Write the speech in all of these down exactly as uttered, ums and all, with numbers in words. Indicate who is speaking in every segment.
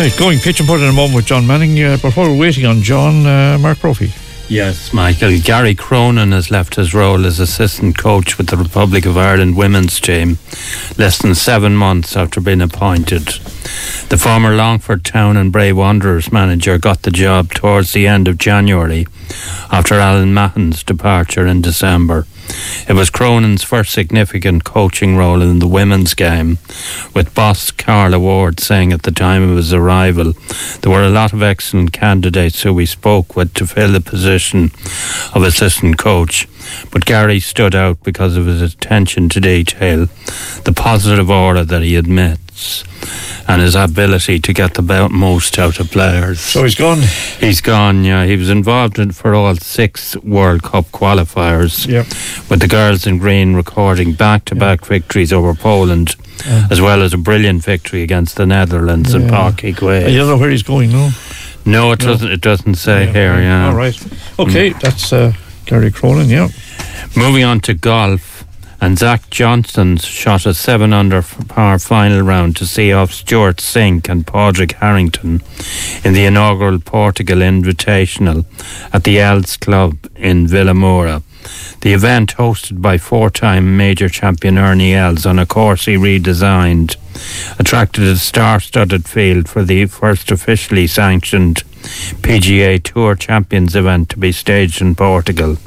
Speaker 1: Right, going pitch and putt in a moment with John Manning. Uh, but while we're waiting on John, uh, Mark Brophy.
Speaker 2: Yes, Michael. Gary Cronin has left his role as assistant coach with the Republic of Ireland women's team less than seven months after being appointed. The former Longford Town and Bray Wanderers manager got the job towards the end of January after Alan Mahon's departure in December. It was Cronin's first significant coaching role in the women's game, with boss Carla Ward saying at the time of his arrival there were a lot of excellent candidates who we spoke with to fill the position of assistant coach, but Gary stood out because of his attention to detail, the positive aura that he admits, and his ability to get the most out of players.
Speaker 1: So he's gone?
Speaker 2: He's gone, yeah. He was involved in for all six World Cup qualifiers,
Speaker 1: yep.
Speaker 2: with the girls in green recording back-to-back yep. victories over Poland, yeah. as well as a brilliant victory against the Netherlands yeah. in Park Equay.
Speaker 1: You don't know where he's going, no?
Speaker 2: No, it no. doesn't. It doesn't say yeah. here. Yeah.
Speaker 1: All right. Okay, mm. that's uh, Gary Cronin. Yeah.
Speaker 2: Moving on to golf. And Zach Johnson shot a seven under par final round to see off Stuart Sink and Padraig Harrington in the inaugural Portugal Invitational at the Els Club in Villamoura. The event, hosted by four-time major champion Ernie Els on a course he redesigned, attracted a star-studded field for the first officially sanctioned P G A Tour Champions event to be staged in Portugal.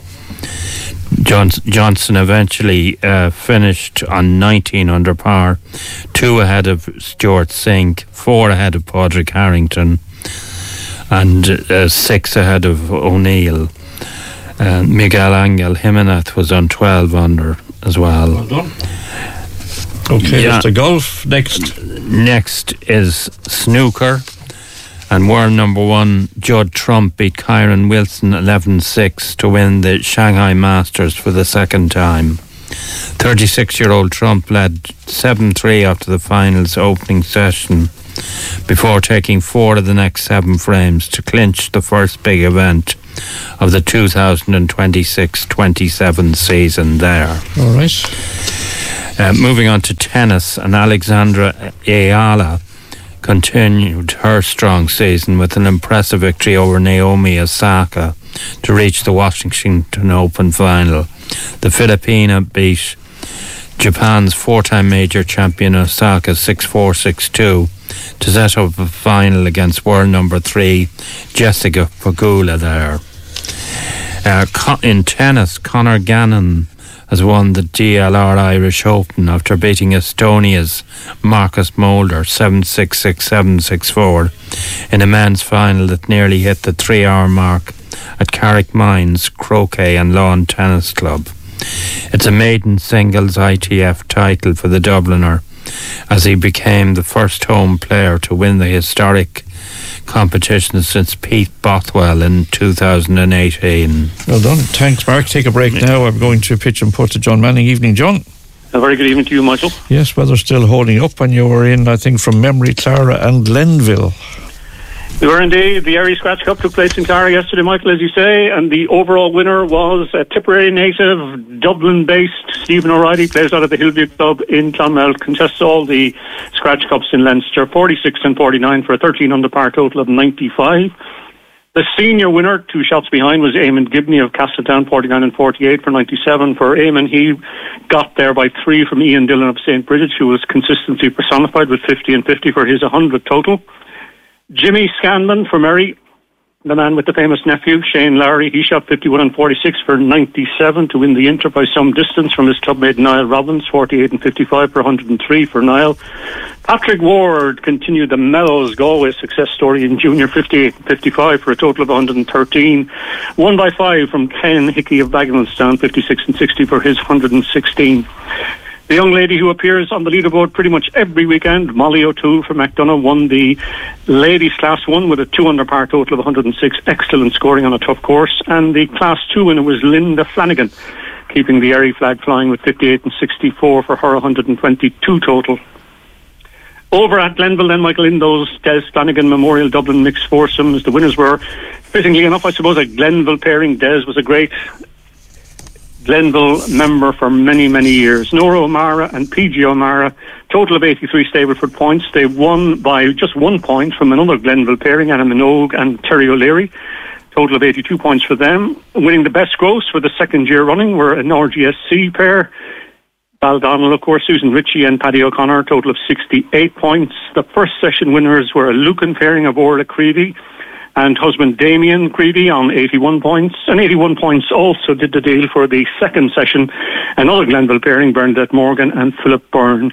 Speaker 2: Johnson eventually uh, finished on nineteen under par, two ahead of Stuart Sink, four ahead of Padraig Harrington, and uh, six ahead of O'Neill. Uh, Miguel Angel Jimenez was on twelve under as well.
Speaker 1: Well done. Okay, yeah. That's the golf. Next.
Speaker 2: Next is snooker. And world number one, Judd Trump, beat Kyron Wilson eleven six to win the Shanghai Masters for the second time. thirty-six-year-old Trump led seven three after the finals opening session before taking four of the next seven frames to clinch the first big event of the two thousand twenty-six twenty-seven season there.
Speaker 1: All right.
Speaker 2: Uh, moving on to tennis, and Alexandra Ayala continued her strong season with an impressive victory over Naomi Osaka to reach the Washington Open final. The Filipina beat Japan's four-time major champion Osaka six four, six two to set up a final against world number three Jessica Pegula there. Uh, in tennis, Conor Gannon has won the D L R Irish Open after beating Estonia's Marcus Mulder seven six, six seven, six four in a men's final that nearly hit the three-hour mark at Carrick Mines Croquet and Lawn Tennis Club. It's a maiden singles I T F title for the Dubliner, as he became the first home player to win the historic competition since Pete Bothwell in two thousand eighteen.
Speaker 1: Well done. Thanks, Mark. Take a break now. I'm going to pitch and putt to John Manning. Evening, John.
Speaker 3: A very good evening to you, Michael.
Speaker 1: Yes, weather's still holding up, and you were in, I think, from memory, Clara and Glenville.
Speaker 3: We were indeed. The Erie Scratch Cup took place in Clara yesterday, Michael, as you say, and the overall winner was a Tipperary native, Dublin-based Stephen O'Reilly, plays out of the Hillview Club in Clonmel, contests all the Scratch Cups in Leinster, forty-six and forty-nine for a thirteen under par total of ninety-five. The senior winner, two shots behind, was Eamon Gibney of Castletown, forty-nine and forty-eight for ninety-seven. For Eamon, he got there by three from Ian Dillon of Saint Bridget, who was consistency personified with fifty and fifty for his one hundred total. Jimmy Scanlon from Erie, the man with the famous nephew, Shane Lowry, he shot fifty-one and forty-six for ninety-seven to win the Inter by some distance from his clubmate Niall Robbins, forty-eight and fifty-five for one hundred three for Niall. Patrick Ward continued the Mellows Galway success story in junior, fifty-eight and fifty-five for a total of one hundred thirteen. One by five from Ken Hickey of Bagenalstown, fifty-six and sixty for his one hundred sixteen. The young lady who appears on the leaderboard pretty much every weekend, Molly O'Toole from McDonough, won the ladies class one with a two under par total of one hundred six. Excellent scoring on a tough course. And the class two winner was Linda Flanagan, keeping the Erie flag flying with fifty-eight and sixty-four for her one hundred twenty-two total. Over at Glenville then, Michael, in those Des Flanagan Memorial Dublin mixed foursomes, the winners were, fittingly enough, I suppose, a Glenville pairing. Des was a great Glenville member for many, many years. Nora O'Mara and P G O'Mara, total of eighty-three Stableford points. They won by just one point from another Glenville pairing, Anna Minogue and Terry O'Leary. Total of eighty-two points for them. Winning the best gross for the second year running were an R G S C pair. Val Donnell, of course, Susan Ritchie and Paddy O'Connor, total of sixty-eight points. The first session winners were a Lucan pairing of Orla Creevy and husband Damien Creevy on eighty-one points. And eighty-one points also did the deal for the second session. Another Glenville pairing, Bernadette Morgan and Philip Byrne.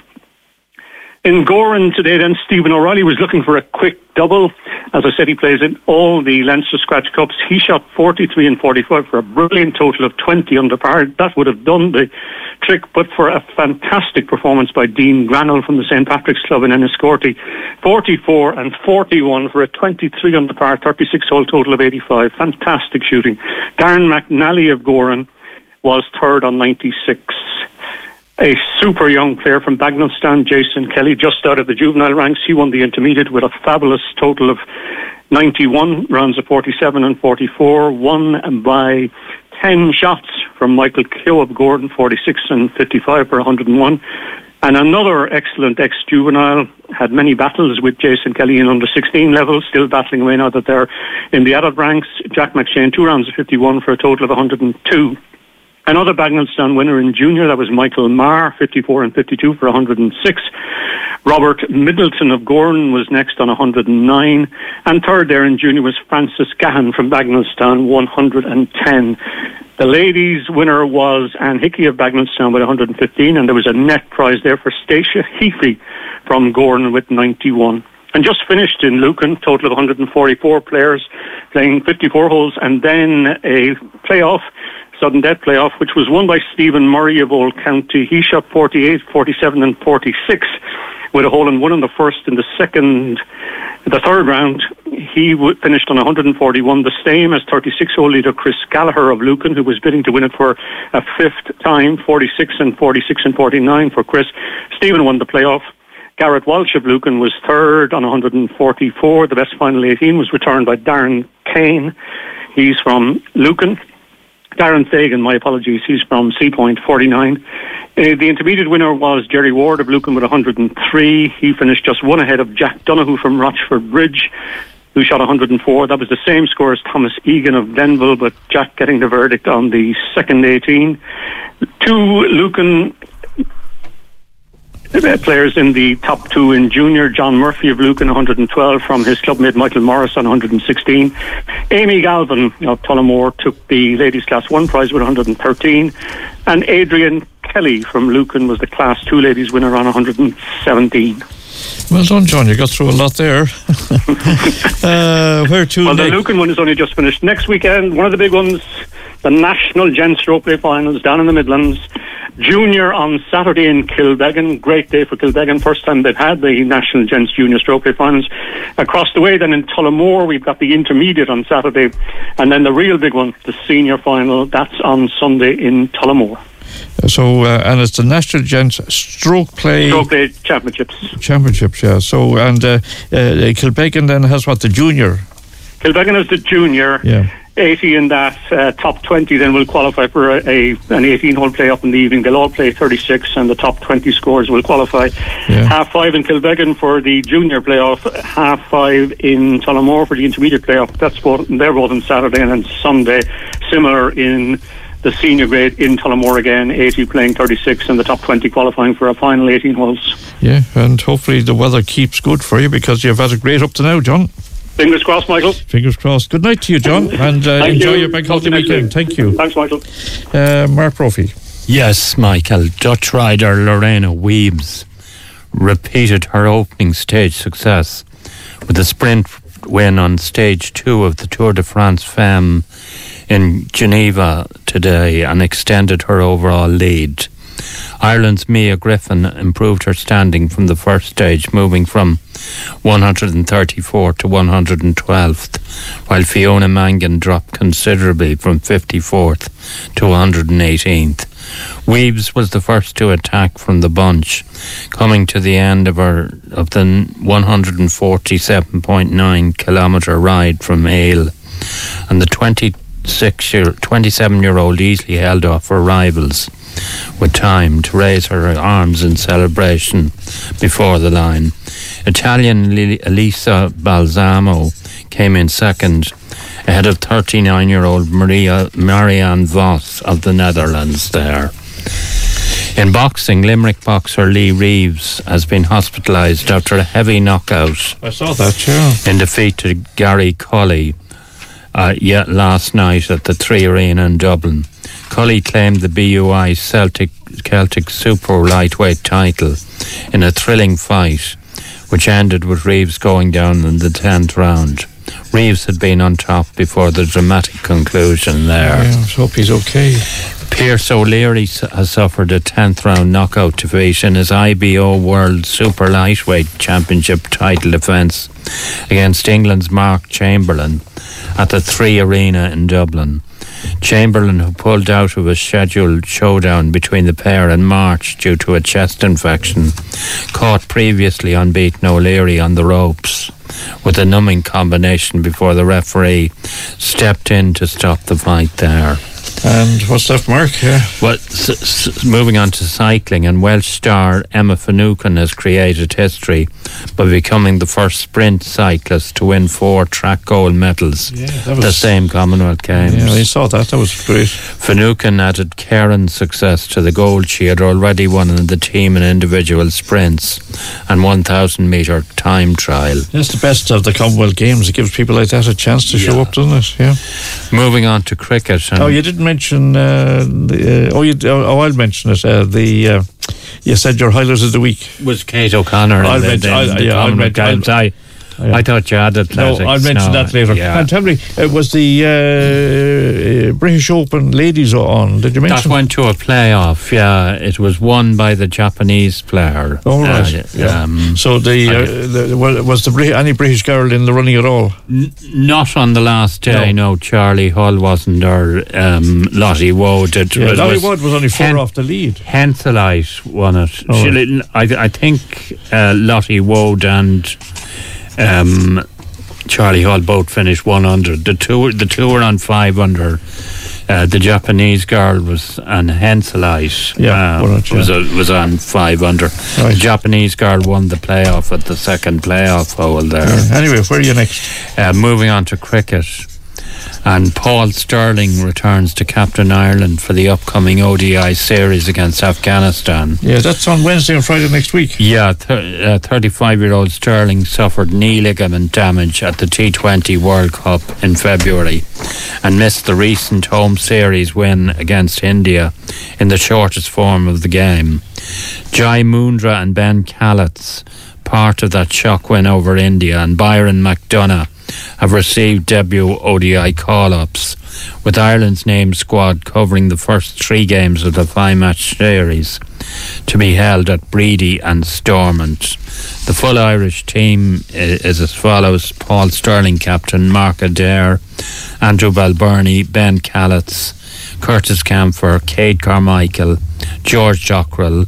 Speaker 3: In Goran today then, Stephen O'Reilly was looking for a quick double. As I said, he plays in all the Leinster Scratch Cups. He shot forty-three and forty-five for a brilliant total of twenty under par. That would have done the trick, but for a fantastic performance by Dean Granell from the Saint Patrick's Club in Enniscorthy. forty-four and forty-one for a twenty-three under par, thirty-six hole total of eighty-five. Fantastic shooting. Darren McNally of Goran was third on ninety-six. A super young player from Bagnallstown, Jason Kelly, just out of the juvenile ranks. He won the intermediate with a fabulous total of ninety-one, rounds of forty-seven and forty-four, won by ten shots from Michael Keogh of Gordon, forty-six and fifty-five for one hundred and one. And another excellent ex-juvenile, had many battles with Jason Kelly in under sixteen levels, still battling away now that they're in the adult ranks. Jack McShane, two rounds of fifty-one for a total of one hundred and two. Another Bagnallstown winner in junior, that was Michael Marr, fifty-four and fifty-two for one hundred and six. Robert Middleton of Gordon was next on one hundred and nine. And third there in junior was Francis Gahan from Bagnallstown, one hundred and ten. The ladies' winner was Anne Hickey of Bagnallstown with one hundred and fifteen, and there was a net prize there for Stacia Heafy from Gordon with ninety-one. And just finished in Lucan, total of one hundred and forty-four players playing fifty-four holes, and then a playoff, sudden death playoff, which was won by Stephen Murray of Old County. He shot forty-eight, forty-seven and forty-six with a hole in one in the first. In the second, the third round, he w- finished on one hundred and forty-one, the same as thirty-six hole leader Chris Gallagher of Lucan, who was bidding to win it for a fifth time, forty-six and forty-six and forty-nine for Chris. Stephen won the playoff. Garrett Walsh of Lucan was third on one hundred and forty-four. The best final eighteen was returned by Darren Kane. He's from Lucan. Darren Fagan, my apologies, he's from Sea Point, forty-nine. Uh, the intermediate winner was Jerry Ward of Lucan with one hundred and three. He finished just one ahead of Jack Donoghue from Rochford Bridge, who shot one hundred and four. That was the same score as Thomas Egan of Glenville, but Jack getting the verdict on the second eighteen. Two Lucan players in the top two in junior. John Murphy of Lucan, one hundred and twelve from his clubmate Michael Morris on one hundred and sixteen. Amy Galvin of Tullamore took the ladies class one prize with one hundred and thirteen, and Adrian Kelly from Lucan was the class two ladies winner on one hundred and seventeen.
Speaker 1: Well done, John. You got through a lot there. uh, where to
Speaker 3: Well,
Speaker 1: next?
Speaker 3: the Lucan one is only just finished. Next weekend, one of the big ones, the National Gents Stroke Play Finals down in the Midlands. Junior on Saturday in Kilbeggan. Great day for Kilbeggan. First time they've had the National Gents Junior Stroke Play Finals. Across the way then in Tullamore, we've got the intermediate on Saturday. And then the real big one, the senior final, that's on Sunday in Tullamore.
Speaker 1: So, uh, and it's the National Gents Stroke Play...
Speaker 3: Stroke Play Championships. Championships,
Speaker 1: yeah. So, and uh, uh, Kilbeggan then has what, the junior?
Speaker 3: Kilbeggan is the junior.
Speaker 1: Yeah.
Speaker 3: eighty in that uh, top twenty then will qualify for a, a an eighteen hole playoff in the evening. They'll all play thirty-six and the top twenty scores will qualify. Yeah. Half five in Kilbeggan for the junior playoff, half five in Tullamore for the intermediate playoff. That's both, they're both on Saturday, and then Sunday similar in the senior grade in Tullamore again, eighty playing thirty-six and the top twenty qualifying for a final eighteen holes.
Speaker 1: Yeah, and hopefully the weather keeps good for you, because you've had it great up to now, John.
Speaker 3: Fingers crossed, Michael.
Speaker 1: Fingers crossed. Good night to you, John, and uh, enjoy you. your bank holiday weekend. Thank you.
Speaker 3: Thanks, Michael.
Speaker 1: Uh, Mark Brophy.
Speaker 2: Yes, Michael. Dutch rider Lorena Weems repeated her opening stage success with a sprint win on stage two of the Tour de France Femme in Geneva today and extended her overall lead. Ireland's Mia Griffin improved her standing from the first stage, moving from one hundred thirty-fourth to one hundred twelfth, while Fiona Mangan dropped considerably from fifty-fourth to one hundred eighteenth. Weaves was the first to attack from the bunch, coming to the end of her of the one hundred forty-seven point nine kilometre ride from Ale, and the twenty twenty-seven-year-old easily held off her rivals with time to raise her arms in celebration before the line. Italian Elisa Balsamo came in second, ahead of thirty-nine-year-old Maria Marianne Vos of the Netherlands there. In boxing, Limerick boxer Lee Reeves has been hospitalised after a heavy knockout.
Speaker 1: I saw that, yeah.
Speaker 2: In defeat to Gary Cully uh, yet last night at the Three Arena in Dublin. Cully claimed the B U I Celtic Celtic Super Lightweight title in a thrilling fight, which ended with Reeves going down in the tenth round. Reeves had been on top before the dramatic conclusion there.
Speaker 1: Yeah, I hope he's okay.
Speaker 2: Pierce O'Leary has suffered a tenth round knockout defeat in his I B O World Super Lightweight Championship title defence against England's Mark Chamberlain at the Three Arena in Dublin. Chamberlain, who pulled out of a scheduled showdown between the pair in March due to a chest infection, caught previously unbeaten O'Leary on the ropes with a numbing combination before the referee stepped in to stop the fight there.
Speaker 1: And what's left, Mark? Yeah.
Speaker 2: Well, s- s- moving on to cycling, and Welsh star Emma Finucane has created history by becoming the first sprint cyclist to win four track gold medals
Speaker 1: Yeah, that was
Speaker 2: the same Commonwealth Games.
Speaker 1: Yeah, I saw that. That was great.
Speaker 2: Finucane added Karen's success to the gold she had already won in the team and individual sprints and one thousand metre time trial.
Speaker 1: It's the best of the Commonwealth Games. It gives people like that a chance to
Speaker 2: Yeah.
Speaker 1: show up, doesn't it? Yeah.
Speaker 2: Moving on to cricket.
Speaker 1: Oh, you didn't mention. Uh, the, uh, oh, you, oh, I'll mention it. Uh, the uh, you said your highlight of the week
Speaker 2: was Kate O'Connor.
Speaker 1: I'll
Speaker 2: in the,
Speaker 1: mention-
Speaker 2: the,
Speaker 1: I'll-
Speaker 2: the
Speaker 1: yeah, I'll
Speaker 2: Commonwealth
Speaker 1: men-
Speaker 2: Games. I,
Speaker 1: Yeah.
Speaker 2: I thought you had athletics.
Speaker 1: No, I'll mention
Speaker 2: no,
Speaker 1: that later.
Speaker 2: Yeah.
Speaker 1: And tell me, it was the uh, uh, British Open ladies on. Did you
Speaker 2: That
Speaker 1: mention?
Speaker 2: went to a playoff, yeah. It was won by the Japanese player.
Speaker 1: Oh, right.
Speaker 2: Uh,
Speaker 1: yeah.
Speaker 2: um,
Speaker 1: So the, uh, the was was the Brit- any British girl in the running at all?
Speaker 2: n- not on the last day, no. no Charlie Hull wasn't, or um, Lottie Wood. It
Speaker 1: Yeah,
Speaker 2: was,
Speaker 1: Lottie
Speaker 2: was
Speaker 1: Wood was only four
Speaker 2: Hen-
Speaker 1: off the lead.
Speaker 2: Henselite won it.
Speaker 1: Oh,
Speaker 2: She,
Speaker 1: right.
Speaker 2: I, I think uh, Lottie Wood and um, Charlie Hull both finished one under. The two, the two were on five under. Uh, the Japanese girl was on Henselite.
Speaker 1: Yeah,
Speaker 2: uh,
Speaker 1: won it, yeah.
Speaker 2: was, a, was on five under.
Speaker 1: Right.
Speaker 2: The Japanese girl won the playoff at the second playoff hole there.
Speaker 1: Yeah. Anyway, where are you next?
Speaker 2: Uh, moving on to cricket. And Paul Sterling returns to captain Ireland for the upcoming O D I series against Afghanistan.
Speaker 1: Yeah, that's on Wednesday and Friday next week.
Speaker 2: Yeah, th- uh, thirty-five-year-old Sterling suffered knee ligament damage at the T twenty World Cup in February and missed the recent home series win against India in the shortest form of the game. Jai Mundra and Ben Callets, part of that shock win over India, and Byron McDonough have received debut O D I call-ups, with Ireland's named squad covering the first three games of the five-match series to be held at Breedy and Stormont. The full Irish team is as follows: Paul Sterling captain, Mark Adair, Andrew Balbirnie, Ben Callets, Curtis Camphor, Cade Carmichael, George Dockrell,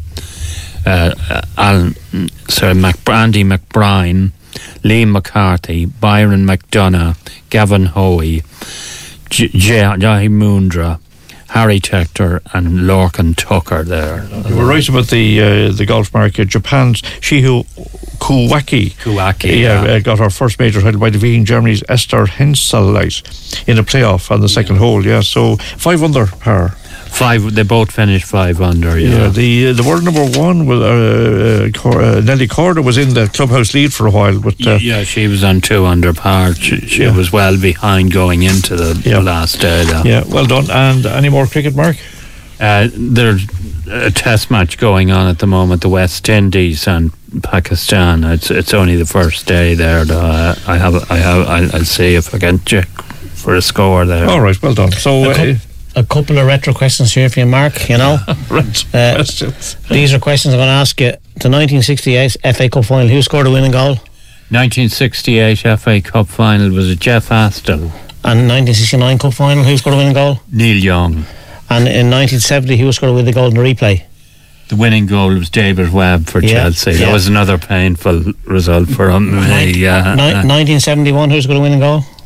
Speaker 2: uh, Alan, Sir Mac- Andy McBride, Liam McCarthy, Byron McDonough, Gavin Hoey, J- J- Jai Mundra, Harry Tector and Lorcan Tucker there.
Speaker 1: You were right about the uh, the golf market. Japan's Shihu Kuwaki,
Speaker 2: Kuwaki,
Speaker 1: yeah,
Speaker 2: yeah.
Speaker 1: Uh, got her first major title by defeating Germany's Esther Henseleit in a playoff on the second hole. Yeah, so five under par.
Speaker 2: Five, they both finished five under, yeah.
Speaker 1: Yeah, the uh, the world number one was uh, uh, Cor- uh, Nelly Corder was in the clubhouse lead for a while, but uh,
Speaker 2: yeah, she was on two under par. She, she
Speaker 1: Yeah.
Speaker 2: was well behind going into the
Speaker 1: Yeah.
Speaker 2: last day there.
Speaker 1: yeah, well done. And any more cricket, Mark?
Speaker 2: Uh, there's a test match going on at the moment, the West Indies and Pakistan. It's it's only the first day there. Though. Uh, I have I have I'll, I'll see if I can check for a score there.
Speaker 1: All right, well done. So.
Speaker 4: A,
Speaker 1: Uh,
Speaker 4: cou- a couple of retro questions here for you, Mark. You know,
Speaker 1: right,
Speaker 4: Uh,
Speaker 1: questions.
Speaker 4: these are questions I'm going to ask you. The nineteen sixty-eight F A Cup final, who scored a winning goal?
Speaker 2: nineteen sixty-eight F A Cup final was it Jeff Astle,
Speaker 4: And nineteen sixty-nine Cup final, who scored a winning goal?
Speaker 2: Neil Young.
Speaker 4: And in nineteen seventy, who scored a winning goal in the replay?
Speaker 2: The winning goal was David Webb for
Speaker 4: Yeah,
Speaker 2: Chelsea. That
Speaker 4: yeah.
Speaker 2: was another painful result for him. Uh,
Speaker 4: Ni-
Speaker 2: yeah, uh,
Speaker 4: nineteen seventy-one, who scored a winning goal?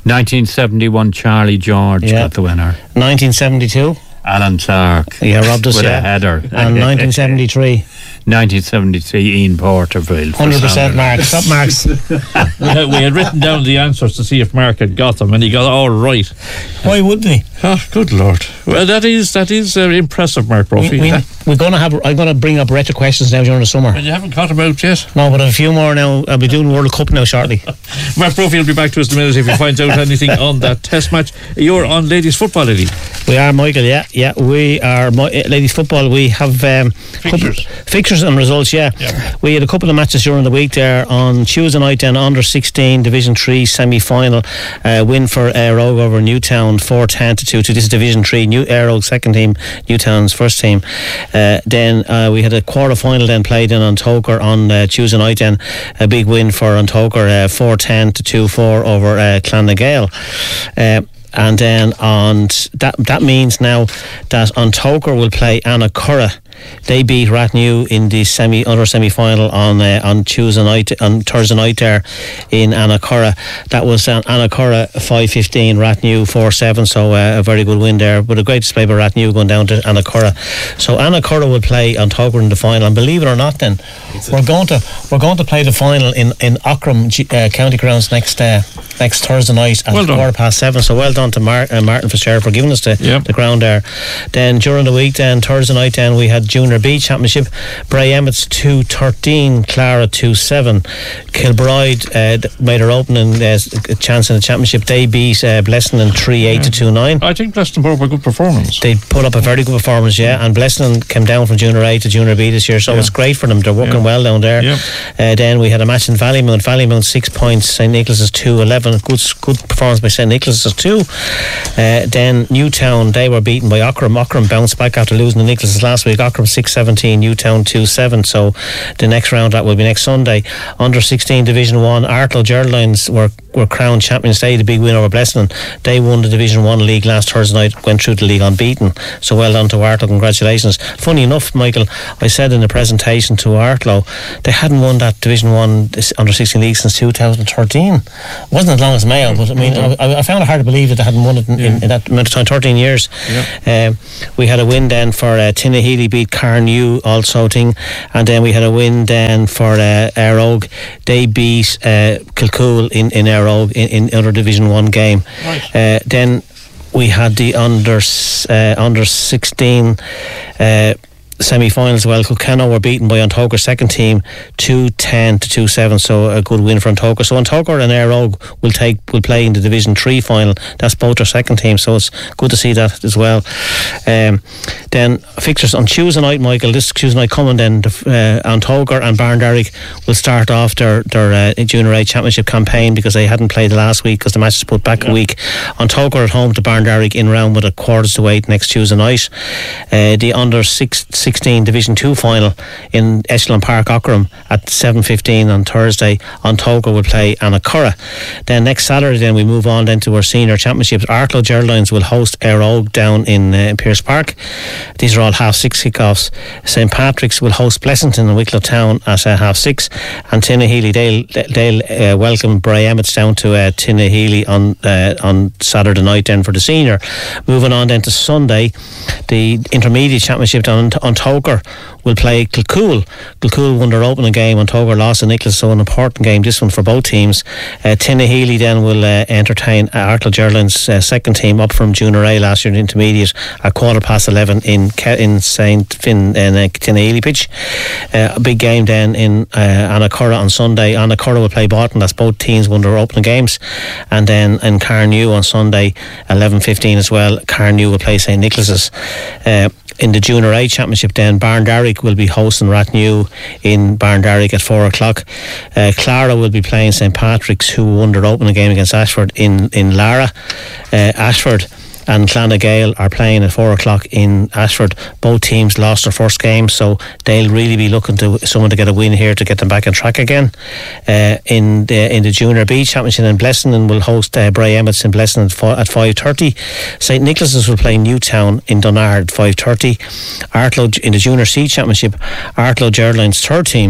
Speaker 2: nineteen seventy-one, Charlie George
Speaker 4: Yeah.
Speaker 2: got the winner.
Speaker 4: nineteen seventy-two.
Speaker 2: Alan Clark.
Speaker 4: Yeah, robbed us,
Speaker 2: with
Speaker 4: yeah.
Speaker 2: a header.
Speaker 4: And nineteen seventy-three.
Speaker 2: nineteen seventy-three, Ian Porterfield. for
Speaker 4: one hundred percent
Speaker 2: Sunderland.
Speaker 4: Mark. Stop marks.
Speaker 1: we, had, we had written down the answers to see if Mark had got them, and he got all right.
Speaker 4: Why wouldn't he?
Speaker 1: Oh, good Lord. Well, that is that is uh, impressive, Mark Brophy.
Speaker 4: We, we, we're going to have. I'm going to bring up retro questions now during the summer.
Speaker 1: And you haven't got them out yet.
Speaker 4: No, but a few more now. I'll be doing World Cup now shortly.
Speaker 1: Mark Brophy will be back to us in a minute if he finds out anything on that test match. You're on ladies football, Eddie.
Speaker 4: We are, Michael. Yeah, yeah. We are uh, ladies football. We have um,
Speaker 1: Fixtures.
Speaker 4: couple, fixtures and results. Yeah.
Speaker 1: Yeah.
Speaker 4: We had a couple of matches during the week there. On Tuesday night, then under sixteen Division Three semi final uh, win for Air Oak over Newtown four ten to two two. This is Division Three. New Air Oak second team, Newtown's first team. Uh, then uh, we had a quarter final then played in Antoker on uh, Tuesday night. Then a big win for Antoker, uh, four ten to two four over uh, Clonagale. Uh, and then on that that means now that Antoker will play Annacurra. They beat Rathnew in the semi other semi final on uh, on Tuesday night on Thursday night there in Annacurra. That was uh, Annacurra five fifteen, Rathnew four seven. So uh, a very good win there. But a great display by Rathnew going down to Annacurra. So Annacurra will play Antoker in the final. And believe it or not, then we're going to we're going to play the final in in Ockram uh, County Grounds next uh, next Thursday night at
Speaker 1: well
Speaker 4: quarter past seven. So well done to Mar- uh, Martin Fitzgerald for giving us the
Speaker 1: yep.
Speaker 4: the ground there. Then during the week, then Thursday night, then we had Junior B Championship. Bray Emmett's two thirteen, Clara two seven. Kilbride uh, made her opening uh, chance in the championship. They beat uh, Blessington three eight to two nine.
Speaker 1: I think Blessington put up a good performance.
Speaker 4: They put up a very good performance, yeah. And Blessington came down from Junior A to Junior B this year, so
Speaker 1: yeah.
Speaker 4: it's great for them. They're working
Speaker 1: yeah.
Speaker 4: well down there.
Speaker 1: Yeah.
Speaker 4: Uh, then we had a match in Vallymount. Vallymount six points, Saint Nicholas's two eleven. Good, good performance by Saint Nicholas's two. Uh, then Newtown, they were beaten by Ockram. Ockram bounced back after losing to Nicholas's last week. Ockram six seventeen, Newtown two seven. So the next round, that will be next Sunday. Under sixteen Division one, Arklow Geraldines were, were crowned champions. They had a big win over Blessington. They won the Division one league last Thursday night, went through the league unbeaten. So well done to Arklow, congratulations. Funny enough, Michael, I said in the presentation to Arklow, they hadn't won that Division one under sixteen league since two thousand thirteen. It wasn't as long as Mayo, but I mean, mm-hmm. I, I found it hard to believe that they hadn't won it in, yeah. in, in that amount of time, thirteen years. Yeah. Um, we had a win then for uh, Tinnahealy beat Carnew also thing, and then we had a win then for uh, Air Oak. They beat uh, Kilcool in, in Air Oak in, in other Division one game. Right. Uh, then we had the under uh, under sixteen uh, semi-finals. Well, Kilkenny were beaten by Antoker second team two ten to two seven, so a good win for Antoker. So Antoker and Air Oak will take will play in the Division three final. That's both their second team, so it's good to see that as well. Um, then fixtures on Tuesday night, Michael, this Tuesday night coming, then the, uh, Antoker and Barnderrick will start off their, their uh, Junior A Championship campaign because they hadn't played the last week because the match was put back yeah. a week. Antoker at home to Barnderrick in round with a quarters to eight next Tuesday night. Uh, the under six sixteen Division two final in Echelon Park, Ockram at seven fifteen on Thursday. Antoker will play Annacurra. Then next Saturday then we move on then to our senior championships. Arklow Geraldines will host Air Oak down in, uh, in Pearse Park. These are all half six kickoffs. Saint Patrick's will host Blessington in Wicklow Town at uh, half six, and Tinnahealy they'll, they'll uh, welcome Bray Emmett's down to uh, Tinnahealy on uh, on Saturday night then for the senior. Moving on then to Sunday, the intermediate championship down on Antoker will play Kilcool. Kilcool won their opening game. Antoker lost to Nicholas, so an important game this one for both teams. uh, Tinnahealy then will uh, entertain uh, Arklow Geraldines uh, second team up from Junior A last year in intermediate at quarter past eleven in Ke- in Saint Finn in uh, Tinnahealy pitch. Uh, a big game then in uh, Annacurra on Sunday. Annacurra will play Barton. That's both teams won their opening games. And then in Carnew on Sunday eleven fifteen as well, Carnew will play Saint Nicholas's. uh, In the Junior A Championship then, Barnderrick will be hosting Rathnew in Barnderrick at four o'clock. Uh, Clara will be playing Saint Patrick's, who won their opening game against Ashford in, in Lara. Uh, Ashford and Clonagale are playing at four o'clock in Ashford. Both teams lost their first game, so they'll really be looking to someone to get a win here to get them back on track again. Uh, in the in the Junior B Championship in Blessington will host uh, Bray Emmett's in Blessington at five thirty. Saint Nicholas's will play Newtown in Dunard at five thirty. Arklow in the Junior C Championship, Arklow Geraldines third team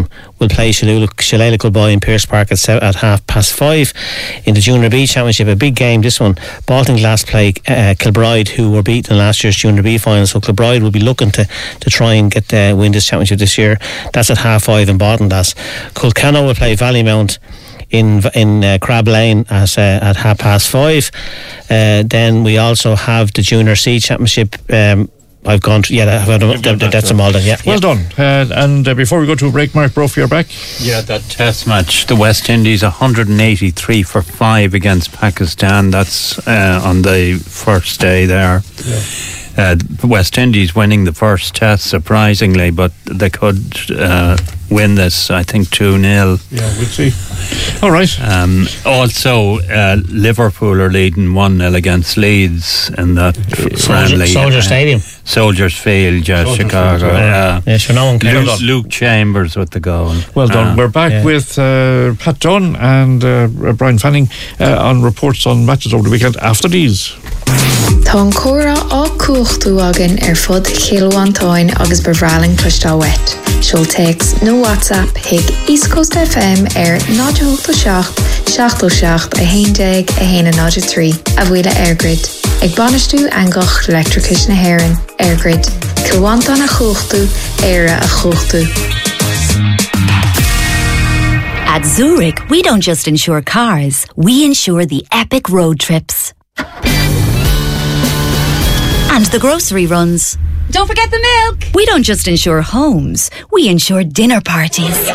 Speaker 4: will play Shillelagh Kilboy in Pearse Park at, at half past five. In the Junior B Championship, a big game this one. Baltinglass play uh, Kilbride, who were beaten in last year's Junior B final, so Kilbride will be looking to, to try and get uh, win this championship this year. That's at half five in Baltinglass. Culcano will play Vallymount in in uh, Crab Lane at, uh, at half past five. Uh, then we also have the Junior C Championship. Um, I've gone to, yeah, I've had, that, that, that's them all done, yeah.
Speaker 1: Well
Speaker 4: yeah.
Speaker 1: done. Uh, and uh, before we go to a break, Mark Brophy, you're back.
Speaker 2: Yeah, that test match, the West Indies one hundred eighty-three for five against Pakistan. That's uh, on the first day there. Yeah. Uh, West Indies winning the first test, surprisingly, but they could uh, win this, I think, two nil.
Speaker 1: Yeah, we'll see. All right.
Speaker 2: Um, also, uh, Liverpool are leading one nil against Leeds in that
Speaker 4: Soldier,
Speaker 2: friendly.
Speaker 4: Soldier
Speaker 2: uh,
Speaker 4: Stadium.
Speaker 2: Soldiers Field, yeah,
Speaker 1: Soldiers
Speaker 2: Chicago.
Speaker 1: Field,
Speaker 2: yeah.
Speaker 4: Yeah, sure, no one cares.
Speaker 2: Luke, Luke Chambers with the goal.
Speaker 1: Well done.
Speaker 2: Uh,
Speaker 1: We're back
Speaker 4: yeah.
Speaker 1: with uh, Pat Dunn and uh, Brian Fanning uh, on reports on matches over the weekend after these.
Speaker 5: Tá an córa á cuachtú agan ar fud Chilwantáin agus bevraling clostá wet. She'll text no WhatsApp hig East Coast F M ar nine eight seven, seven oh seven, a héindeg, a héine nine three, a bhuile Airgrid. Ag banistú angach electricus na Héireann, Airgrid. Chilwantáin a chuachtú, éire a chuachtú.
Speaker 6: At Zurich, we don't just insure cars, we insure the epic road trips. And the grocery runs.
Speaker 7: Don't forget the milk.
Speaker 6: We don't just insure homes, we insure dinner parties.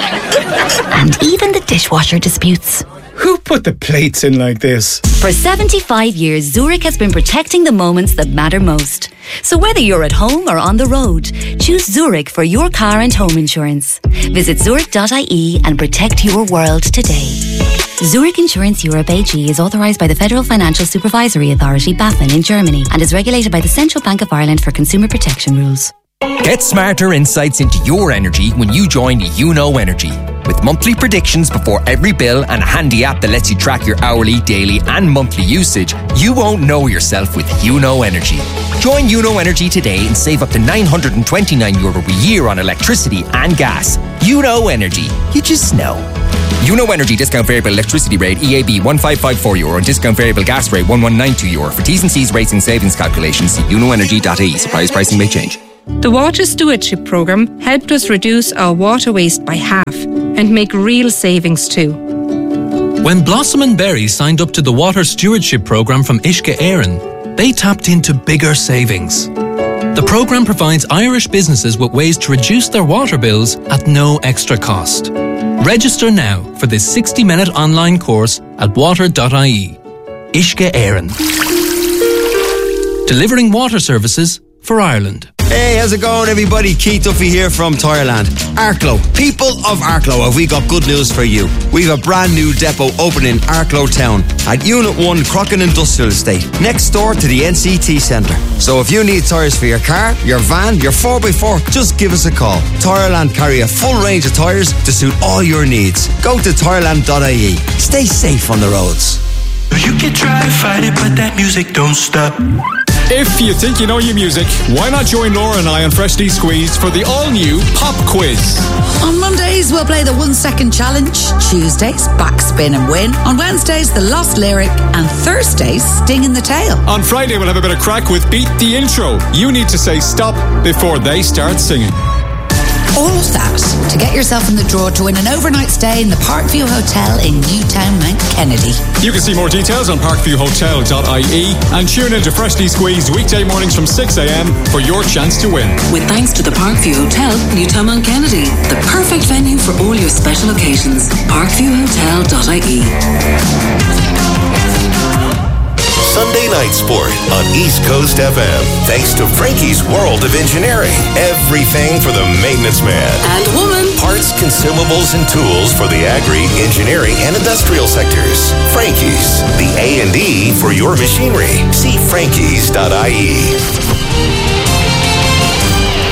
Speaker 6: And even the dishwasher disputes.
Speaker 8: Who put the plates in like this?
Speaker 6: For seventy-five years, Zurich has been protecting the moments that matter most. So whether you're at home or on the road, choose Zurich for your car and home insurance. Visit zurich dot I E and protect your world today. Zurich Insurance Europe A G is authorised by the Federal Financial Supervisory Authority, BaFin, in Germany and is regulated by the Central Bank of Ireland for consumer protection rules.
Speaker 9: Get smarter insights into your energy when you join UNO Energy. With monthly predictions before every bill and a handy app that lets you track your hourly, daily and monthly usage, you won't know yourself with UNO Energy. Join UNO Energy today and save up to nine hundred twenty-nine euro a year on electricity and gas. UNO Energy. You just know. UNO Energy discount variable electricity rate E A B one five five four euro and discount variable gas rate one one nine two euro. For T's and C's rates and savings calculations, see uno energy dot I E. Surprise pricing may change.
Speaker 10: The Water Stewardship Programme helped us reduce our water waste by half and make real savings too.
Speaker 11: When Blossom and Berry signed up to the Water Stewardship Programme from Uisce Éireann, they tapped into bigger savings. The programme provides Irish businesses with ways to reduce their water bills at no extra cost. Register now for this sixty-minute online course at water dot I E. Uisce Éireann. Delivering water services for Ireland.
Speaker 12: Hey, how's it going, everybody? Keith Duffy here from Tireland. Arklow, people of Arklow, have we got good news for you? We've a brand new depot opening in Arklow Town at Unit one Crockin Industrial Estate, next door to the N C T Centre. So if you need tyres for your car, your van, your four by four, just give us a call. Tireland carry a full range of tyres to suit all your needs. Go to tireland dot I E. Stay safe on the roads.
Speaker 13: You can try to fight it, but that music don't stop.
Speaker 14: If you think you know your music, why not join Laura and I on Freshly Squeezed for the all-new Pop Quiz?
Speaker 15: On Mondays, we'll play the one-second challenge. Tuesdays, backspin and win. On Wednesdays, the lost lyric. And Thursdays, sting in the tail.
Speaker 14: On Friday, we'll have a bit of crack with Beat the Intro. You need to say stop before they start singing.
Speaker 15: All of that to get yourself in the draw to win an overnight stay in the Parkview Hotel in Newtown, Mount Kennedy.
Speaker 14: You can see more details on parkview hotel dot I E and tune in to Freshly Squeezed weekday mornings from six a.m. for your chance to win.
Speaker 16: With thanks to the Parkview Hotel, Newtown, Mount Kennedy, the perfect venue for all your special occasions. parkview hotel dot I E.
Speaker 17: Sunday Night Sport on East Coast F M. Thanks to Frankie's World of Engineering. Everything for the maintenance man.
Speaker 16: And woman.
Speaker 17: Parts, consumables, and tools for the agri, engineering, and industrial sectors. Frankie's, the A and E for your machinery. See frankies dot I E.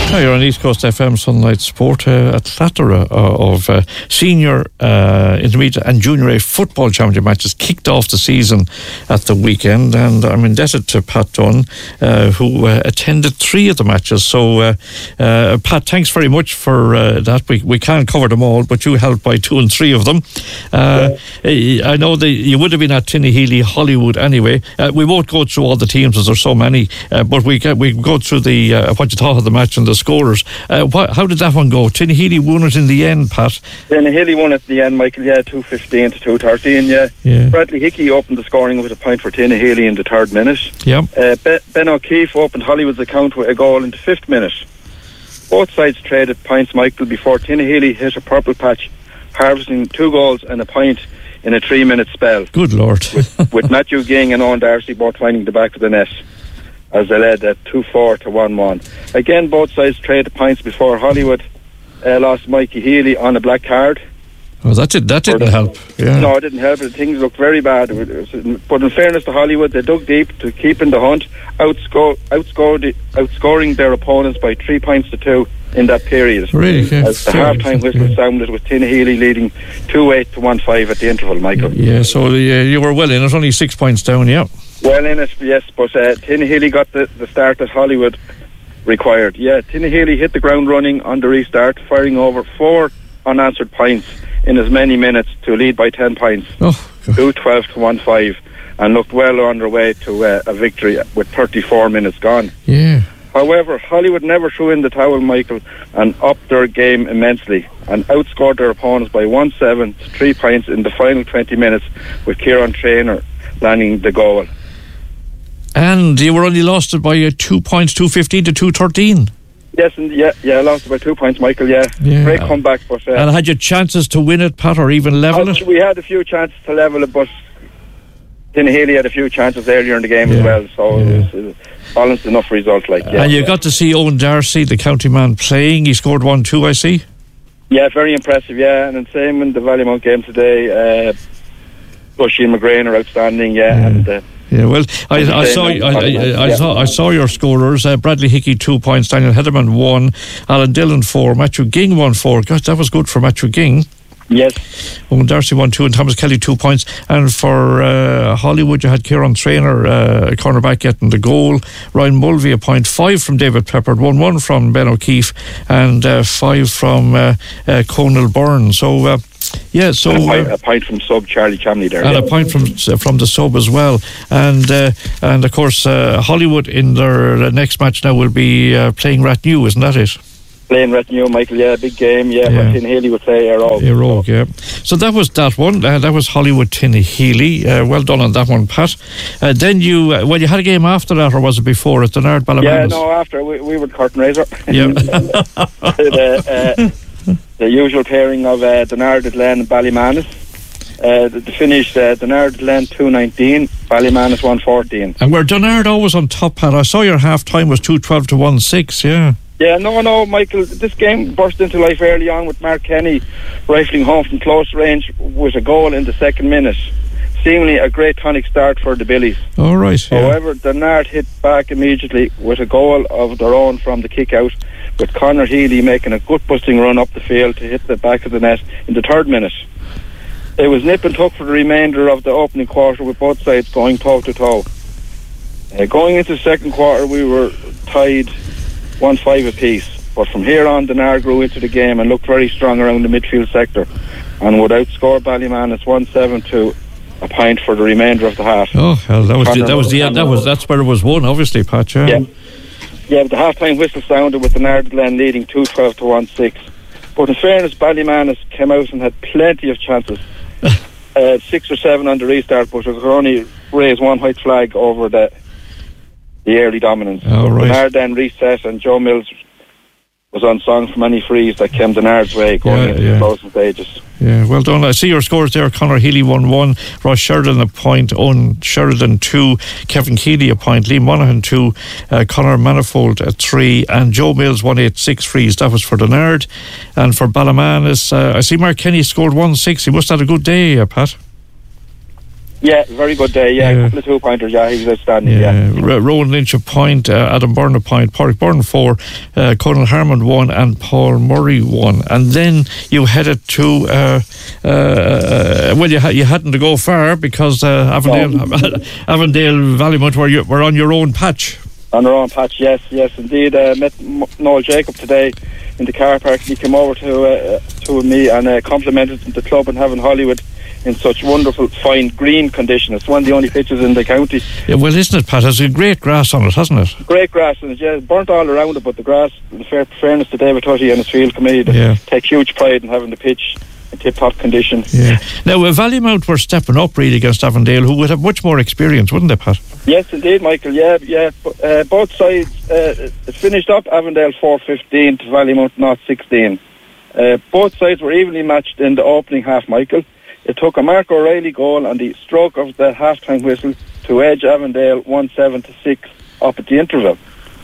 Speaker 1: Now you're on East Coast F M Sunlight Sport. Uh, a plethora uh, of uh, senior, uh, intermediate and junior A football championship matches kicked off the season at the weekend, and I'm indebted to Pat Dunn, uh, who uh, attended three of the matches. So uh, uh, Pat, thanks very much for uh, that. We, we can't cover them all, but you helped by two and three of them. Uh, yeah. I know that you would have been at Tinnahealy Hollywood anyway. Uh, we won't go through all the teams as there's so many, uh, but we get, we go through the uh, what you thought of the match and the scorers. Uh, what, how did that one go? Tinnahealy won it in the end, Pat.
Speaker 7: Tinnahealy won at the end, Michael. Yeah, two fifteen to two thirteen. Yeah.
Speaker 1: yeah.
Speaker 7: Bradley Hickey opened the scoring with a point for Tinnahealy in the third minute.
Speaker 1: Yeah.
Speaker 7: Uh, Be- Ben O'Keefe opened Hollywood's account with a goal in the fifth minute. Both sides traded points, Michael, before Tinnahealy hit a purple patch, harvesting two goals and a point in a three-minute spell.
Speaker 1: Good Lord.
Speaker 7: with, with Matthew Ging and Owen Darcy both finding the back of the net as they led at two four to one one. Again, both sides traded points before Hollywood uh, lost Mikey Healy on a black card.
Speaker 1: Oh, that, did, that didn't help. Yeah.
Speaker 7: No, it didn't help. Things looked very bad. But in fairness to Hollywood, they dug deep to keep in the hunt, outscore, outscored, outscoring their opponents by three points to two in that period.
Speaker 1: Really? Yeah.
Speaker 7: As the half-time whistle sounded, with Tinnahealy leading two eight to one five at the interval, Michael.
Speaker 1: Yeah, so uh, you were well in it, only six points down, yeah.
Speaker 7: Well in it, yes, but uh, Tinnahealy got the, the start that Hollywood required. Yeah, Tinnahealy hit the ground running on the restart, firing over four unanswered points in as many minutes to lead by ten points,
Speaker 1: oh,
Speaker 7: two twelve to one five, and looked well on their way to uh, a victory with thirty-four minutes gone.
Speaker 1: Yeah.
Speaker 7: However, Hollywood never threw in the towel, Michael, and upped their game immensely and outscored their opponents by one seven to three points in the final twenty minutes, with Kieran Traynor landing the goal.
Speaker 1: And you were only lost it by uh, two points, two fifteen to two thirteen.
Speaker 7: Yes, and yeah, yeah, lost by two points, Michael. Yeah,
Speaker 1: yeah.
Speaker 7: Great comeback, but uh,
Speaker 1: and had you chances to win it, Pat, or even level it?
Speaker 7: We had a few chances to level it, but Tinnahealy had a few chances earlier in the game yeah. as well, so yeah. it was a balanced enough result. Like, yeah,
Speaker 1: and you
Speaker 7: yeah.
Speaker 1: got to see Owen Darcy, the county man, playing. He scored one two, I see.
Speaker 7: Yeah, very impressive. Yeah, and the same in the Ballymount game today. Uh, Bushy and McGrain are outstanding. Yeah, yeah. and. Uh,
Speaker 1: Yeah, well, I, I saw I, I, I saw I saw your scorers. Uh, Bradley Hickey two points, Daniel Hederman one, Alan Dillon four, Matthew Ging one four. Gosh, that was good for Matthew Ging.
Speaker 7: Yes.
Speaker 1: Owen Darcy one two and Thomas Kelly two points. And for uh, Hollywood, you had Kieran Traynor, uh, cornerback, getting the goal. Ryan Mulvey a point, five from David Peppard, one one from Ben O'Keefe, and uh, five from uh, uh, Conal Byrne. So. Uh, Yeah, so
Speaker 7: and a, point,
Speaker 1: uh,
Speaker 7: a point from sub Charlie Chamley there,
Speaker 1: and
Speaker 7: yeah.
Speaker 1: a point from from the sub as well, and uh, and of course uh, Hollywood in their next match now will be uh, playing Rathnew, isn't that it?
Speaker 7: Playing Rathnew, Michael. Yeah, big game. Yeah,
Speaker 1: yeah.
Speaker 7: Tinnahealy would play Airog.
Speaker 1: Airog, yeah. So that was that one. Uh, that was Hollywood Tinnahealy. Uh, well done on that one, Pat. Uh, then you, uh, well, you had a game after that, or was it before at Dunard Ballymannus?
Speaker 7: Yeah, no, after we, we were curtain raiser.
Speaker 1: Yeah.
Speaker 7: the, uh, the usual pairing of uh, Dunard Glen and Ballymannus. Uh, the, the finish, uh, Dunard Glen two nineteen, Ballymannus one fourteen.
Speaker 1: And were Dunard always on top, Pat? I saw your half time was two twelve to one six, yeah.
Speaker 7: Yeah, no, no, Michael, this game burst into life early on with Mark Kenny rifling home from close range with a goal in the second minute. Seemingly a great tonic start for the Billies.
Speaker 1: All right. Yeah.
Speaker 7: However, Dunard hit back immediately with a goal of their own from the kick out, with Conor Healy making a gut busting run up the field to hit the back of the net in the third minute. It was nip and tuck for the remainder of the opening quarter, with both sides going toe to toe. Uh, going into the second quarter, we were tied one five apiece, but from here on Dunard grew into the game and looked very strong around the midfield sector, and would outscore Ballymannus one seven to a point for the remainder of the half.
Speaker 1: Oh hell, that was the, that was the end. That was that's where it was won, obviously, Pat. Yeah.
Speaker 7: Yeah, yeah but the half-time whistle sounded with Dunard Glen leading two twelve to one six. But in fairness, Ballymannus came out and had plenty of chances. uh, six or seven on the restart, but it could only raise one white flag over the the early dominance.
Speaker 1: Oh, right.
Speaker 7: Dunard then reset, and Joe Mills was unsung from any frees that came Dunard's way going
Speaker 1: yeah,
Speaker 7: into
Speaker 1: yeah.
Speaker 7: the closing stages.
Speaker 1: Yeah, well done. I see your scores there. Conor Healy one one, Ross Sheridan a point, Owen Sheridan two, Kevin Keeley a point, Liam Monaghan two, uh, Conor Manifold a three, and Joe Mills one eight six frees. That was for Dunard. And for Ballymannus, uh, I see Mark Kenny scored one six. He must have had a good day, uh, Pat.
Speaker 7: Yeah, very good day. Yeah,
Speaker 1: Yeah.
Speaker 7: a couple of two pointers. Yeah, he was outstanding.
Speaker 1: Yeah,
Speaker 7: Yeah,
Speaker 1: R- Rowan Lynch a point, uh, Adam Byrne a point, Pádraig Byrne four, uh, Conal Harmon one, and Paul Murray one. And then you headed to, uh, uh, well, you, ha- you hadn't to go far because uh, Avondale, Avondale Valleymount were, you, were on your own patch.
Speaker 7: on our own patch. Yes, yes, indeed. Uh, met M- Noel Jacob today in the car park. He came over to uh, to me and uh, complimented the club and having Hollywood in such wonderful, fine green condition. It's one of the only pitches in the county.
Speaker 1: Yeah, well, isn't it, Pat? There's a great grass on it, hasn't it?
Speaker 7: Great grass, and it's yeah, burnt all around it, but the grass, in fair, fairness to David Tutty and his field committee, they
Speaker 1: Yeah.
Speaker 7: take huge pride in having the pitch in tip-top condition.
Speaker 1: Yeah. Now, uh, Valleymount were stepping up really against Avondale, who would have much more experience, wouldn't they, Pat?
Speaker 7: Yes, indeed, Michael. Yeah, yeah. But, uh, both sides, uh, it finished up Avondale four fifteen to Valleymount North sixteen. Uh, both sides were evenly matched in the opening half, Michael. It took a Mark O'Reilly goal on the stroke of the half-time whistle to edge Avondale one seven to six up at the interval.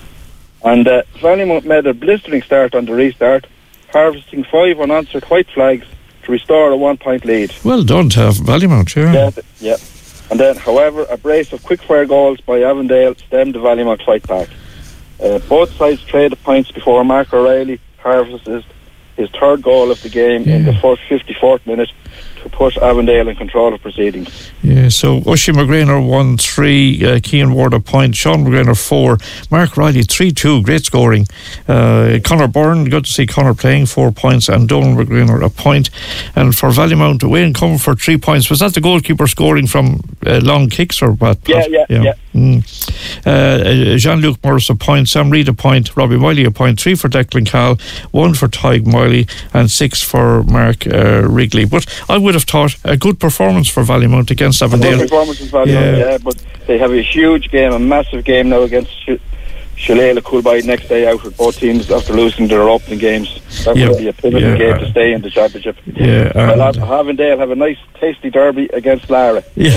Speaker 7: And uh, Valleymount made a blistering start on the restart, harvesting five unanswered white flags to restore a one-point lead.
Speaker 1: Well done to Valleymount, yeah.
Speaker 7: Yeah, th- yeah. And then, however, a brace of quick-fire goals by Avondale stemmed the Valleymount fight back. Uh, both sides traded points before Mark O'Reilly harvested his third goal of the game in the first fifty-fourth minute to put Avondale in control of proceedings.
Speaker 1: Yeah, so Ushie McGrainer won three, uh, Cian Ward a point, Sean McGrainer four, Mark Riley three two, great scoring. Uh, Conor Byrne, good to see Conor playing, four points, and Donald McGrainer a point. And for Valleymount, Wayne Comerford three points. Was that the goalkeeper scoring from uh, long kicks or what?
Speaker 7: Yeah, yeah, yeah. yeah.
Speaker 1: Mm. Uh, Jean-Luc Morris a point, Sam Reid a point, Robbie Miley a point, three for Declan Cal, one for Tyg Miley, and six for Mark uh, Wrigley. But I would have thought a good performance for Valleymount against Avondale.
Speaker 7: A good performance in Valleymount, yeah. yeah, but they have a huge game, a massive game now against Sh- Shalala Coolby next day out with both teams after losing their opening games. That
Speaker 1: Yeah.
Speaker 7: will be a pivotal
Speaker 1: Yeah.
Speaker 7: game to stay in the championship.
Speaker 1: Yeah,
Speaker 7: Well,
Speaker 1: and-
Speaker 7: Avondale have a nice, tasty derby against Lara.
Speaker 1: Yeah.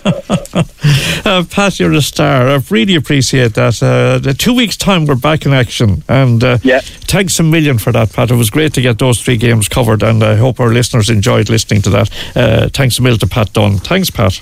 Speaker 1: uh, Pat, you're a star. I really appreciate that. Uh, the two weeks' time, we're back in action. And uh,
Speaker 7: yeah.
Speaker 1: thanks a million for that, Pat. It was great to get those three games covered, and I hope our listeners enjoyed listening to that. Uh, thanks a million to Pat Dunn. Thanks, Pat.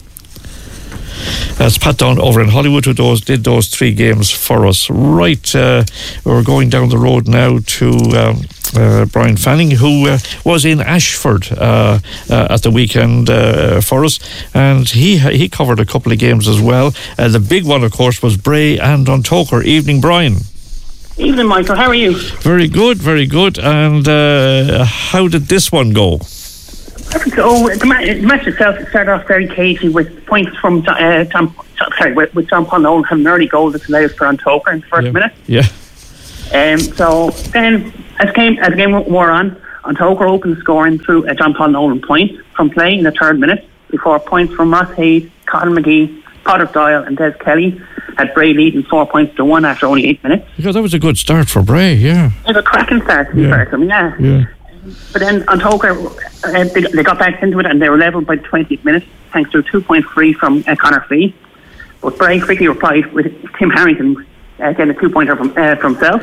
Speaker 1: That's Pat Dunn over in Hollywood who those, did those three games for us. Right, uh, we're going down the road now to um, uh, Brian Fanning, who uh, was in Ashford uh, uh, at the weekend uh, for us, and he he covered a couple of games as well. Uh, the big one, of course, was Bray and Untoker. Evening, Brian.
Speaker 18: Evening, Michael. How are you?
Speaker 1: Very good, very good. And uh, how did this one go?
Speaker 18: So the, ma- the match itself started off very cagey with points from uh, Tom, sorry, with, with John Paul Nolan having an early goal that allowed for Untoker in the first
Speaker 1: yeah.
Speaker 18: minute.
Speaker 1: Yeah.
Speaker 18: Um, so then, as game as the game wore on, Untoker opened scoring through a John Paul Nolan point from play in the third minute before points from Ross Hayes, Colin McGee, Padraig Doyle, and Des Kelly had Bray leading four points to one after only eight minutes.
Speaker 1: Yeah, that was a good start for Bray. Yeah.
Speaker 18: It was a cracking start to be
Speaker 1: Yeah.
Speaker 18: fair to them, yeah.
Speaker 1: Yeah.
Speaker 18: But then Untoker, uh, they, they got back into it and they were levelled by the twentieth minute thanks to a two-point free from uh, Conor Fee. But Bray quickly replied with Tim Harrington uh, getting a two-pointer from, uh, from himself.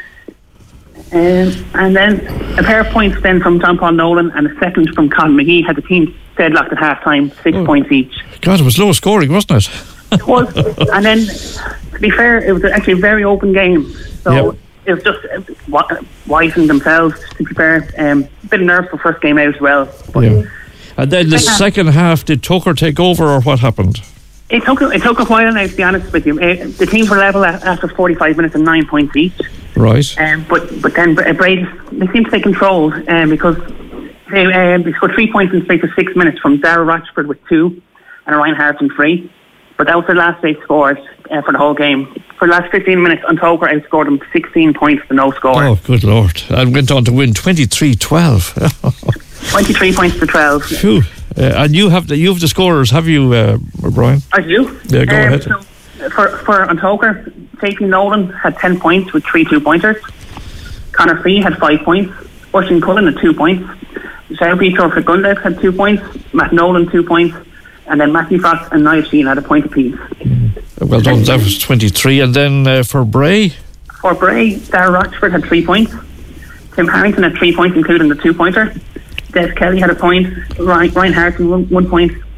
Speaker 18: Um, and then a pair of points then from John Paul Nolan and a second from Colin McGee had the team deadlocked at half-time, six
Speaker 1: Oh.
Speaker 18: points each.
Speaker 1: God, it was low scoring, wasn't it?
Speaker 18: It was. And then, to be fair, it was actually a very open game. So
Speaker 1: Yep.
Speaker 18: it was just uh, wi- wising themselves, to be fair. Um, a bit of nerves for first game out as well. But
Speaker 1: Yeah. And then the
Speaker 18: Second half.
Speaker 1: second half, did Tucker take over or what happened?
Speaker 18: It took it took a while now, to be honest with you. Uh, the teams were level a- after forty-five minutes and nine points each.
Speaker 1: Right.
Speaker 18: Um, but but then Bra- Bray, they seemed to take control um, because they, um, they scored three points in the space of six minutes from Darragh Rochford with two and Ryan Harrison three. But that was the last they scored uh, for the whole game. For the last fifteen minutes, Untoker outscored them sixteen points to no score.
Speaker 1: Oh, good Lord. And went on to win twenty-three twelve.
Speaker 18: twenty-three points to twelve.
Speaker 1: Phew. Uh, and you have the you have the scorers, have you, uh, Brian?
Speaker 18: I do.
Speaker 1: Yeah, go
Speaker 18: Um,
Speaker 1: ahead.
Speaker 18: So for, for Untoker, J P Nolan had ten points with three two-pointers. Conor Fee had five points. Oisin Cullen had two points. Sarah Peter for Gundek had two points. Matt Nolan, two points. And then Matthew Fox and Niall Sheen had a point apiece.
Speaker 1: Well done, that was twenty-three. And then uh, for Bray?
Speaker 18: For Bray, Darragh Rochford had three points. Tim Harrington had three points, including the two-pointer. Des Kelly had a point. Ryan, Ryan Harrison, one, one point.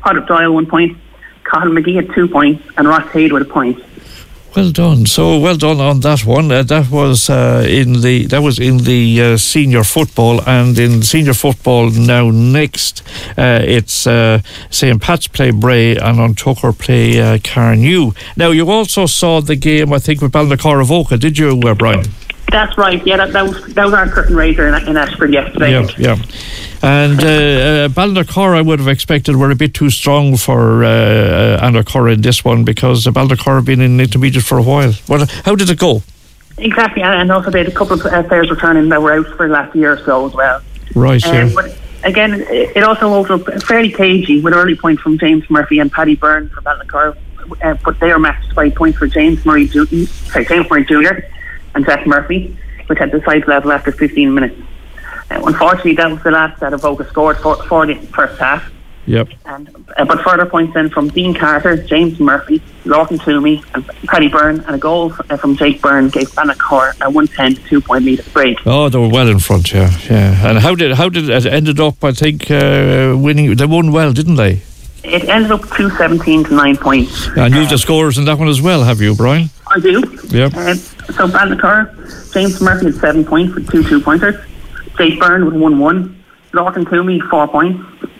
Speaker 18: Paddock Doyle one point, Colin McGee had two points, and Ross Hayde with a point.
Speaker 1: Well done. So well done on that one. Uh, that was uh, in the that was in the uh, senior football, and in senior football now next, uh, it's uh, Saint Pat's play Bray and on Tucker play uh, Carnew. Now you also saw the game, I think, with Balnacar Avoca, did you, uh, Brian?
Speaker 18: That's right. Yeah, that, that was that was our curtain raiser in, in Ashford yesterday.
Speaker 1: Yeah, yeah. And uh, uh, Balnacar, I would have expected, were a bit too strong for uh, uh, Annacurra in this one, because uh, Balnacar have been in intermediate for a while. What, how did it go?
Speaker 18: Exactly, and also they had a couple of uh, players returning that were out for the last year or so as well.
Speaker 1: Right, um, yeah.
Speaker 18: But again, it, it also opened up fairly cagey with early points from James Murphy and Paddy Byrne for Balnacar, uh, but they are matched by points for James Murray, Ju- sorry, James Murray Junior and Jack Murphy, which had the side level after fifteen minutes. Uh, unfortunately, that was the last that Avoca scored for, for the first half.
Speaker 1: Yep.
Speaker 18: And, uh, but further points then from Dean Carter, James Murphy, Lorcan Toomey, and Paddy Byrne, and a goal uh, from Jake Byrne gave Balnacar a one ten to two point lead at break.
Speaker 1: Oh, they were well in front, yeah, yeah. And how did how did it ended up? I think uh, winning. They won well, didn't they?
Speaker 18: It ended up two seventeen to nine points.
Speaker 1: And you've the scores in that one as well, have you, Brian?
Speaker 18: I do.
Speaker 1: Yep.
Speaker 18: Uh, so Balnacar, James Murphy had seven points with two two pointers. Jake Byrne with one one. Lorcan Toomey four points.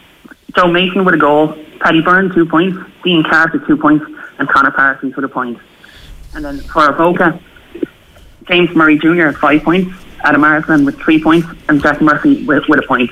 Speaker 18: Joe Mason with a goal. Paddy Byrne two points. Dean Carter two points, and Conor Parsons with a point. And then for Avoca, James Murray Junior had five points. Adam Arslan with three points, and Jack Murphy with, with a point.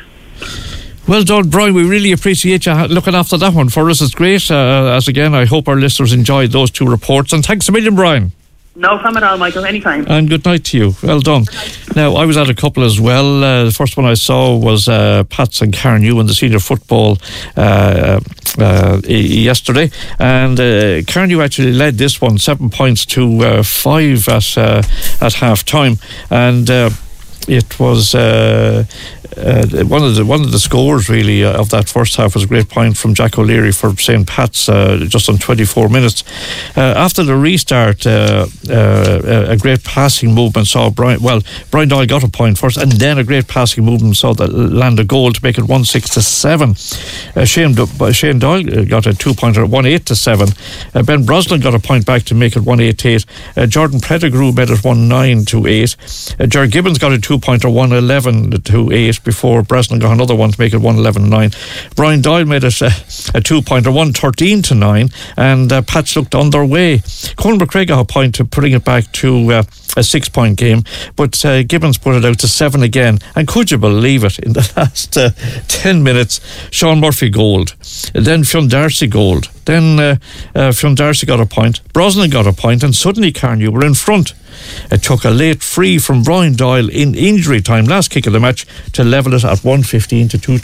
Speaker 1: Well done, Brian. We really appreciate you looking after that one for us. It's great. Uh, as again, I hope our listeners enjoyed those two reports. And thanks a million, Brian.
Speaker 18: No problem at all, Michael. Anytime.
Speaker 1: And good night to you. Well done. Now, I was at a couple as well. Uh, the first one I saw was uh, Pats and Carnew in the senior football uh, uh, yesterday. And uh, Carnew actually led this one, seven points to uh, five at, uh, at half time. And uh, it was... Uh, Uh, one of the one of the scores really uh, of that first half was a great point from Jack O'Leary for Saint Pat's uh, just on twenty-four minutes. Uh, after the restart, uh, uh, a great passing movement saw Brian. Well, Brian Doyle got a point first, and then a great passing movement saw that land a goal to make it one six to seven. Uh, Shane Do- Shane Doyle got a two pointer, one eight to seven. Uh, Ben Brosnan got a point back to make it one eight to eight. Uh, Jordan Pettigrew made it one nine to eight. Uh, Jerry Gibbons got a two pointer, one eleven to eight. Before Bresnan got another one to make it one eleven to nine. Brian Doyle made it a, a two-pointer, one thirteen to nine, and uh, Pats looked on their way. Colin McCrae got a point to putting it back to uh, a six-point game, but uh, Gibbons put it out to seven again. And could you believe it? In the last uh, ten minutes, Sean Murphy goaled, then Fionn Darcy goaled, then uh, uh, Fionn Darcy got a point, Brosnan got a point, and suddenly Carnew were in front. It took a late free from Brian Doyle in injury time, last kick of the match, to level it at one fifteen to two